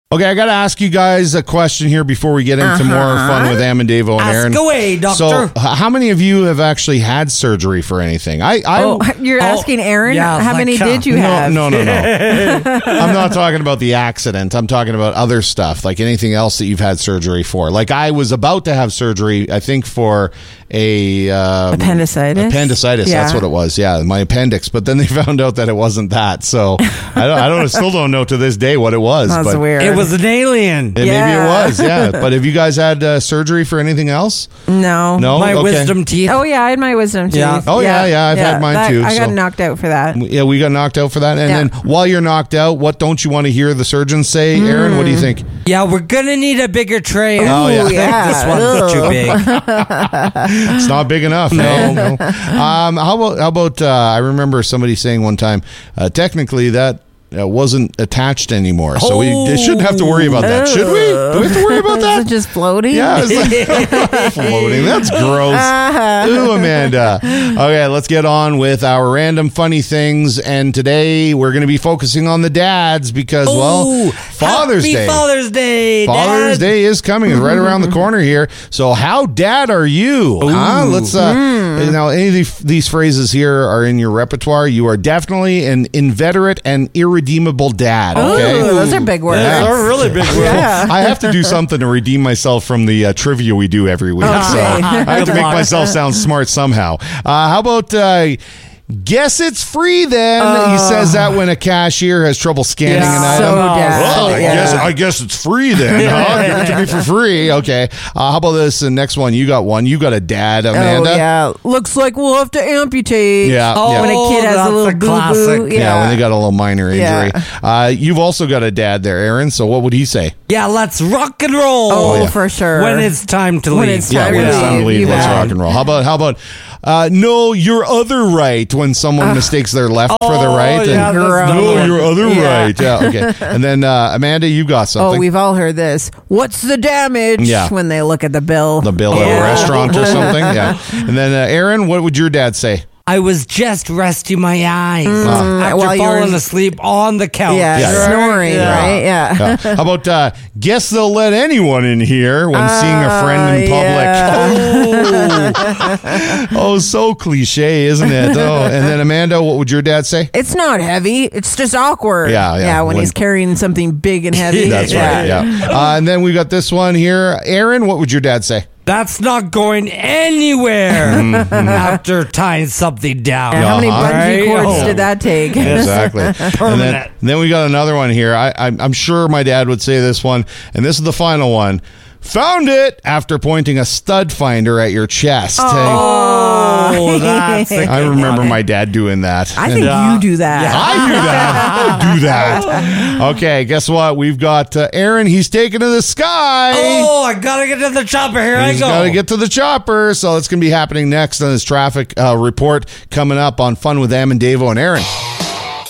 Okay, I got to ask you guys a question here before we get into more fun with Am and Davo and Aaron. Ask away, doctor. So, how many of you have actually had surgery for anything? You're asking Aaron? Yeah, how many did you have? No. I'm not talking about the accident. I'm talking about other stuff, like anything else that you've had surgery for. Like I was about to have surgery, I think, for a appendicitis. Appendicitis, Yeah. that's what it was. Yeah, my appendix. But then they found out that it wasn't that. So I still don't know to this day what it was. That's but weird. It was an alien. Maybe it was. Yeah. But have you guys had surgery for anything else? No. No. My Okay. wisdom teeth. Oh yeah, I had my wisdom teeth. Yeah. Oh, yeah, I've had mine too, I got so. knocked out for that. Yeah, we got knocked out for that. And Yeah. then while you're knocked out, what don't you want to hear the surgeon say, Aaron? What do you think? Yeah, we're gonna need a bigger tray. Oh, yeah. I think this one's too big. It's not big enough. No. How about I remember somebody saying one time, technically that wasn't attached anymore. So we shouldn't have to worry about that. Should we? Do we have to worry about Is that? it just floating? Yeah, it's like floating. That's gross. Ooh, Amanda. Okay, let's get on with our random funny things. And today we're going to be focusing on the dads because, Father's Happy Day. Father's Day. Father's Dad. Day is coming. It's right around the corner here. So how dad are you? Huh? Let's now any of these phrases here are in your repertoire. You are definitely an inveterate and irredeemable dad. Okay. Ooh, those are big words. Yeah. Those are really big words. Yeah. I have to do something to redeem myself from the trivia we do every week. Okay. So I have to Good make luck. myself sound smart somehow. How about guess it's free then? He says that when a cashier has trouble scanning an item. So dad. Well, Yeah. I guess it's free then. Huh? Give it to me for free. Okay. How about this? The next one. You got one. You got a dad, Amanda. Oh, yeah. Looks like we'll have to amputate. Yeah, Oh, yeah. When a kid has that's a little a boo-boo. classic. Yeah, when they got a little minor injury. Yeah. You've also got a dad there, Aaron. So what would he say? Yeah, let's rock and roll. Oh, yeah. for sure. When it's time to When leave. it's Yeah, time when to it's time to leave, you let's bet. rock and roll. How about no, your other right when someone mistakes their left for the right? yeah, and, that's the no, one. your other Yeah. right. Yeah, okay. And then Amanda, you got something. Oh, we've all heard this. What's the damage? Yeah. When they look at the bill. the bill at a restaurant or something. Yeah. And then Aaron, what would your dad say? I was just resting my eyes after while you were- falling asleep on the couch. Yeah, Yeah. snoring, right? Yeah. How about guess they'll let anyone in here when seeing a friend in public? Oh, so cliche, isn't it? Oh, and then Amanda, what would your dad say? It's not heavy. It's just awkward. Yeah. When he's carrying something big and heavy. That's right. Yeah. And then we got this one here. Aaron, what would your dad say? That's not going anywhere after tying something down. And how many bungee Right? cords did that take? Exactly. And then we got another one here. I'm sure my dad would say this one, and this is the final one. Found it after pointing a stud finder at your chest. Oh, that's a I remember my dad doing that. I think you do that. I do that. I do that. Okay, guess what? We've got Aaron. He's taken to the sky. Oh, I gotta get to the chopper. Here He's I go. got to get to the chopper. So it's going to be happening next on his traffic report coming up on Fun with Am and Davo and Aaron.